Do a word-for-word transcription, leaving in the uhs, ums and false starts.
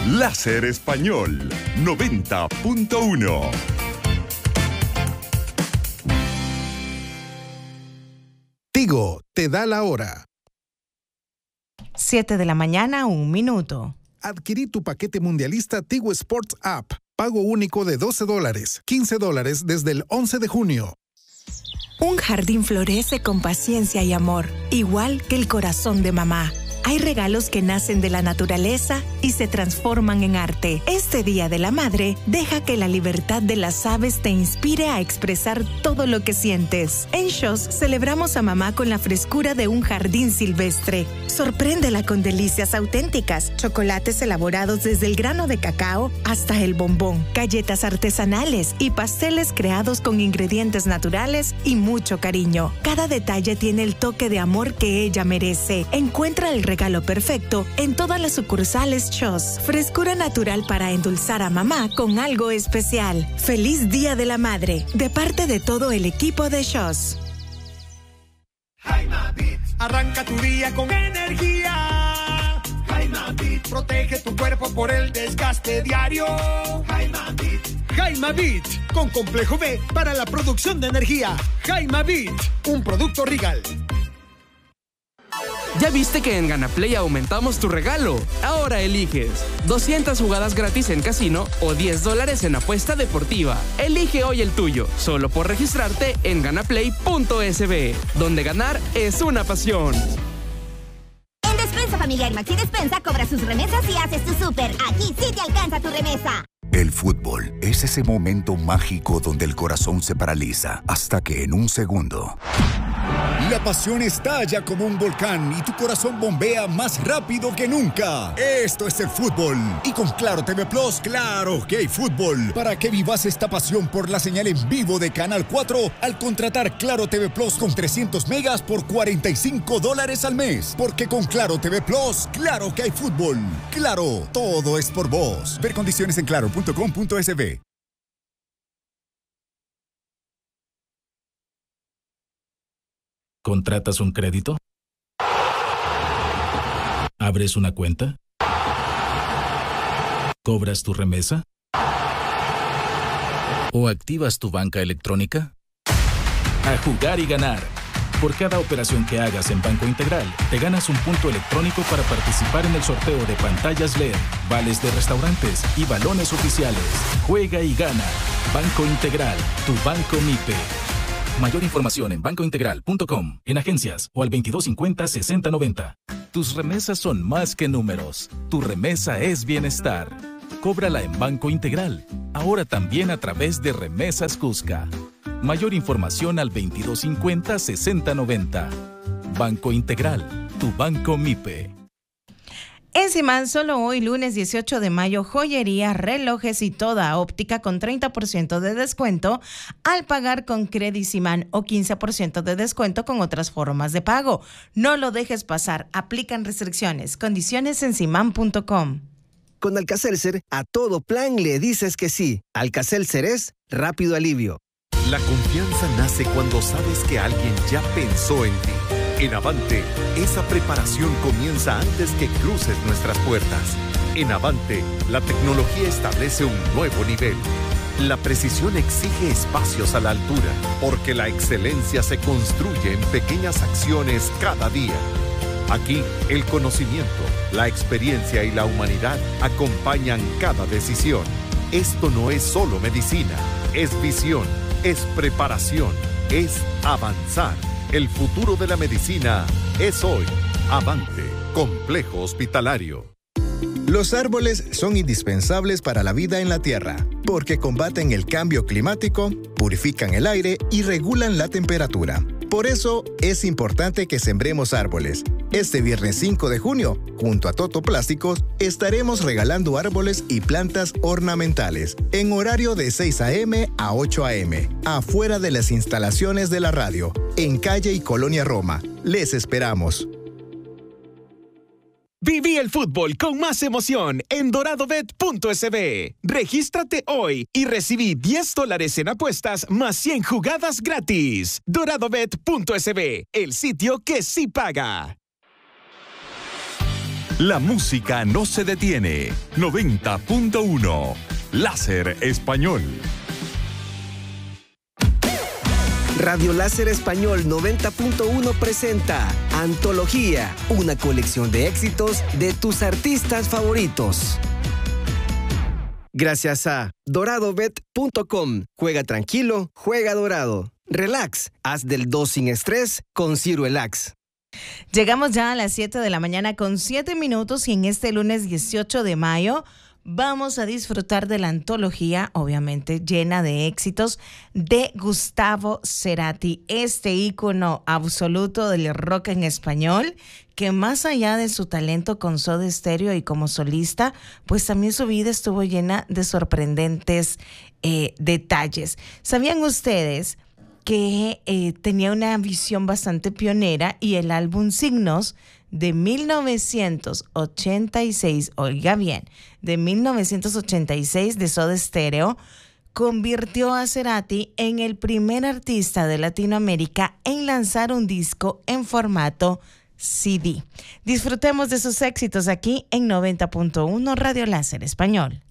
Láser Español noventa punto uno. Tigo te da la hora. siete de la mañana, un minuto. Adquirí tu paquete mundialista Tigo Sports App. Pago único de doce dólares, quince dólares desde el once de junio. Un jardín florece con paciencia y amor, igual que el corazón de mamá. Hay regalos que nacen de la naturaleza y se transforman en arte. Este Día de la Madre, deja que la libertad de las aves te inspire a expresar todo lo que sientes. En Shows celebramos a mamá con la frescura de un jardín silvestre. Sorpréndela con delicias auténticas, chocolates elaborados desde el grano de cacao hasta el bombón, galletas artesanales y pasteles creados con ingredientes naturales y mucho cariño. Cada detalle tiene el toque de amor que ella merece. Encuentra el regalo perfecto en todas las sucursales Shows. Frescura natural para endulzar a mamá con algo especial. Feliz Día de la Madre, de parte de todo el equipo de Shows. Jaima Beat. Arranca tu día con energía. Jaima Beat. Protege tu cuerpo por el desgaste diario. Jaima Beat. Jaima Beat, con complejo B para la producción de energía. Jaima Beat, un producto Regal. ¿Ya viste que en Ganaplay aumentamos tu regalo? Ahora eliges doscientas jugadas gratis en casino o diez dólares en apuesta deportiva. Elige hoy el tuyo, solo por registrarte en ganaplay punto es be, donde ganar es una pasión. En Despensa Familiar Maxi Despensa cobra sus remesas y haces tu súper. Aquí sí te alcanza tu remesa. El fútbol es ese momento mágico donde el corazón se paraliza hasta que en un segundo la pasión estalla como un volcán y tu corazón bombea más rápido que nunca. Esto es el fútbol. Y con Claro T V Plus, claro que hay fútbol. Para que vivas esta pasión por la señal en vivo de Canal cuatro al contratar Claro T V Plus con trescientos megas por cuarenta y cinco dólares al mes. Porque con Claro T V Plus, claro que hay fútbol. Claro, todo es por vos. Ver condiciones en claro punto com punto es be. ¿Contratas un crédito? ¿Abres una cuenta? ¿Cobras tu remesa? ¿O activas tu banca electrónica? A jugar y ganar. Por cada operación que hagas en Banco Integral, te ganas un punto electrónico para participar en el sorteo de pantallas L E D, vales de restaurantes y balones oficiales. Juega y gana. Banco Integral, tu banco MIPE. Mayor información en banco integral punto com, en agencias o al veintidós cincuenta, sesenta noventa. Tus remesas son más que números. Tu remesa es bienestar. Cóbrala en Banco Integral, ahora también a través de Remesas Cusca. Mayor información al veintidós cincuenta, sesenta noventa. Banco Integral, tu banco MIPE. En Simán, solo hoy, lunes dieciocho de mayo, joyería, relojes y toda óptica con treinta por ciento de descuento al pagar con Credit Simán o quince por ciento de descuento con otras formas de pago. No lo dejes pasar. Aplican restricciones. Condiciones en simán punto com. Con Alka-Seltzer, a todo plan le dices que sí. Alka-Seltzer es rápido alivio. La confianza nace cuando sabes que alguien ya pensó en ti. En Avante, esa preparación comienza antes que cruces nuestras puertas. En Avante, la tecnología establece un nuevo nivel. La precisión exige espacios a la altura, porque la excelencia se construye en pequeñas acciones cada día. Aquí, el conocimiento, la experiencia y la humanidad acompañan cada decisión. Esto no es solo medicina, es visión, es preparación, es avanzar. El futuro de la medicina es hoy. Avante, Complejo Hospitalario. Los árboles son indispensables para la vida en la Tierra, porque combaten el cambio climático, purifican el aire y regulan la temperatura. Por eso, es importante que sembremos árboles. Este viernes cinco de junio, junto a Toto Plásticos, estaremos regalando árboles y plantas ornamentales, en horario de seis a eme a ocho a eme, afuera de las instalaciones de la radio, en Calle y Colonia Roma. Les esperamos. Viví el fútbol con más emoción en dorado bet punto es be. Regístrate hoy y recibí diez dólares en apuestas más cien jugadas gratis. dorado bet punto es be, el sitio que sí paga. La música no se detiene. noventa punto uno. Láser Español. Radio Láser Español noventa punto uno presenta Antología, una colección de éxitos de tus artistas favoritos. Gracias a dorado bet punto com. Juega tranquilo, juega dorado. Relax, haz del dos sin estrés con Cirelax. Llegamos ya a las siete de la mañana con siete minutos y en este lunes dieciocho de mayo vamos a disfrutar de la antología, obviamente llena de éxitos, de Gustavo Cerati, este ícono absoluto del rock en español, que más allá de su talento con Soda Stereo y como solista, pues también su vida estuvo llena de sorprendentes eh, detalles. ¿Sabían ustedes que eh, tenía una visión bastante pionera y el álbum Signos de mil novecientos ochenta y seis, oiga bien, de mil novecientos ochenta y seis de Soda Stereo, convirtió a Cerati en el primer artista de Latinoamérica en lanzar un disco en formato C D? Disfrutemos de sus éxitos aquí en noventa punto uno Radio Láser Español.